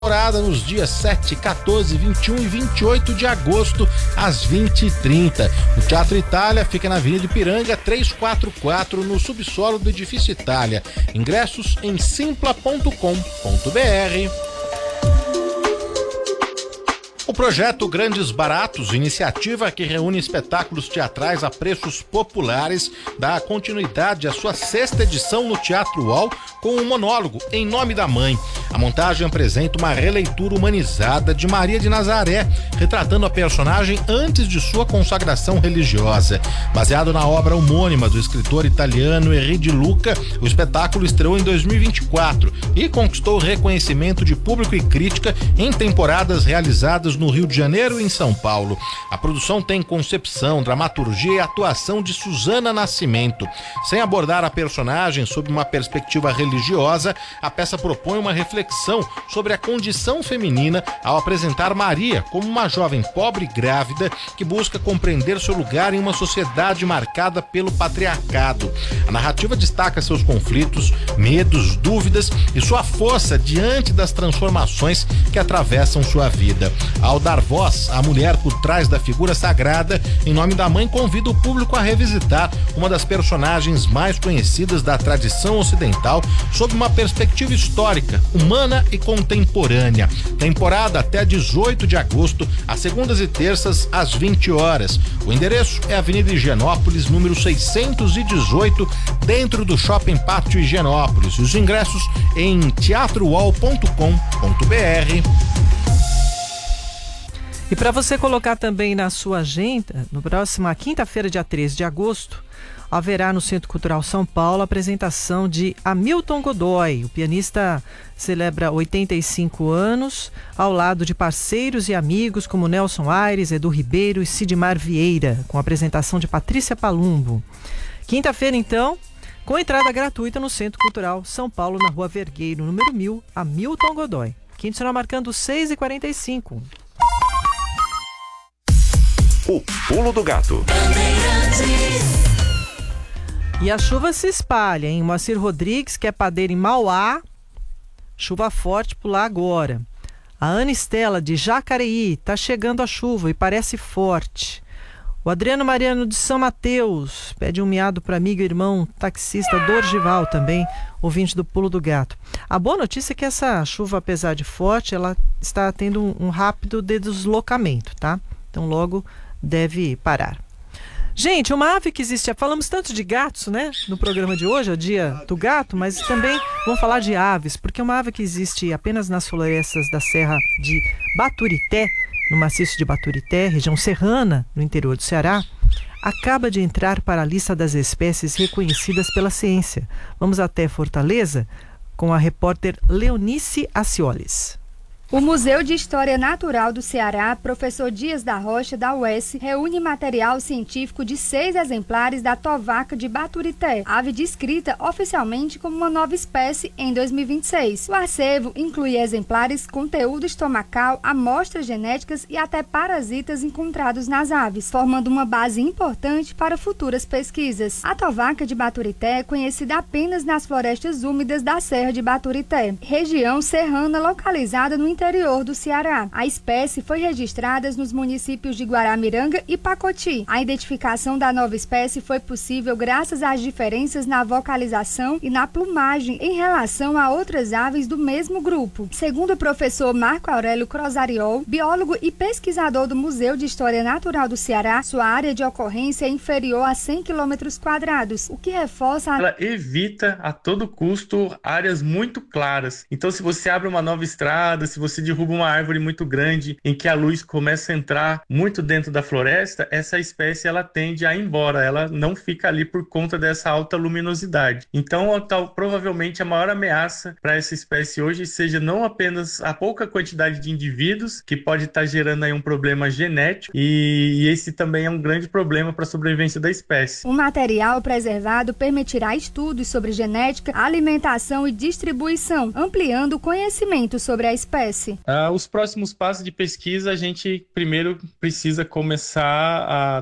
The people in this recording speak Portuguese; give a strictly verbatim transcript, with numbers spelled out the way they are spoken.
Nos dias sete, quatorze, vinte e um e vinte e oito de agosto, às vinte e trinta. O Teatro Itália fica na Avenida Ipiranga trezentos e quarenta e quatro, no subsolo do edifício Itália. Ingressos em simpla ponto com ponto br. O projeto Grandes Baratos, iniciativa que reúne espetáculos teatrais a preços populares, dá continuidade à sua sexta edição no Teatro U O L com um monólogo Em Nome da Mãe. A montagem apresenta uma releitura humanizada de Maria de Nazaré, retratando a personagem antes de sua consagração religiosa. Baseado na obra homônima do escritor italiano Henri de Luca, o espetáculo estreou em dois mil e vinte e quatro e conquistou reconhecimento de público e crítica em temporadas realizadas no Rio de Janeiro e em São Paulo. A produção tem concepção, dramaturgia e atuação de Suzana Nascimento. Sem abordar a personagem sob uma perspectiva religiosa, a peça propõe uma reflexão sobre a condição feminina ao apresentar Maria como uma jovem pobre e grávida que busca compreender seu lugar em uma sociedade marcada pelo patriarcado. A narrativa destaca seus conflitos, medos, dúvidas e sua força diante das transformações que atravessam sua vida. Ao dar voz à mulher por trás da figura sagrada, Em Nome da Mãe convida o público a revisitar uma das personagens mais conhecidas da tradição ocidental sob uma perspectiva histórica, humana e contemporânea. Temporada até dezoito de agosto, às segundas e terças, às vinte horas. O endereço é Avenida Higienópolis, número seiscentos e dezoito, dentro do Shopping Pátio Higienópolis. Os ingressos em teatro u o l ponto com ponto br. E para você colocar também na sua agenda, no próxima quinta-feira, dia treze de agosto, haverá no Centro Cultural São Paulo a apresentação de Hamilton Godoy. O pianista celebra oitenta e cinco anos, ao lado de parceiros e amigos como Nelson Aires, Edu Ribeiro e Sidmar Vieira, com a apresentação de Patrícia Palumbo. Quinta-feira, então, com entrada gratuita no Centro Cultural São Paulo, na Rua Vergueiro, número mil, Hamilton Godoy. Quinto será marcando seis e quarenta e cinco. O Pulo do Gato. E a chuva se espalha, hein? Moacir Rodrigues, que é padeiro em Mauá, chuva forte por lá agora. A Ana Estela, de Jacareí, tá chegando a chuva e parece forte. O Adriano Mariano, de São Mateus, pede um miado para amigo e irmão taxista Dorgival, também ouvinte do Pulo do Gato. A boa notícia é que essa chuva, apesar de forte, ela está tendo um, um rápido deslocamento, tá? Então logo deve parar. Gente, uma ave que existe, falamos tanto de gatos, né, no programa de hoje, é o dia do gato, mas também vamos falar de aves, porque uma ave que existe apenas nas florestas da Serra de Baturité, no maciço de Baturité, região serrana, no interior do Ceará, acaba de entrar para a lista das espécies reconhecidas pela ciência. Vamos até Fortaleza com a repórter Leonice Acioles. O Museu de História Natural do Ceará, Professor Dias da Rocha, da U E S, reúne material científico de seis exemplares da tovaca de Baturité, ave descrita oficialmente como uma nova espécie em dois mil e vinte e seis. O acervo inclui exemplares, conteúdo estomacal, amostras genéticas e até parasitas encontrados nas aves, formando uma base importante para futuras pesquisas. A tovaca de Baturité é conhecida apenas nas florestas úmidas da Serra de Baturité, região serrana localizada no interior interior do Ceará. A espécie foi registrada nos municípios de Guaramiranga e Pacoti. A identificação da nova espécie foi possível graças às diferenças na vocalização e na plumagem em relação a outras aves do mesmo grupo. Segundo o professor Marco Aurélio Crosariol, biólogo e pesquisador do Museu de História Natural do Ceará, sua área de ocorrência é inferior a cem quilômetros quadrados, o que reforça a... Ela evita a todo custo áreas muito claras. Então, se você abre uma nova estrada, se você você derruba uma árvore muito grande em que a luz começa a entrar muito dentro da floresta, essa espécie ela tende a ir embora, ela não fica ali por conta dessa alta luminosidade. Então, tal, provavelmente a maior ameaça para essa espécie hoje seja não apenas a pouca quantidade de indivíduos, que pode estar gerando aí um problema genético, e, e esse também é um grande problema para a sobrevivência da espécie. O material preservado permitirá estudos sobre genética, alimentação e distribuição, ampliando o conhecimento sobre a espécie. Uh, os próximos passos de pesquisa, a gente primeiro precisa começar a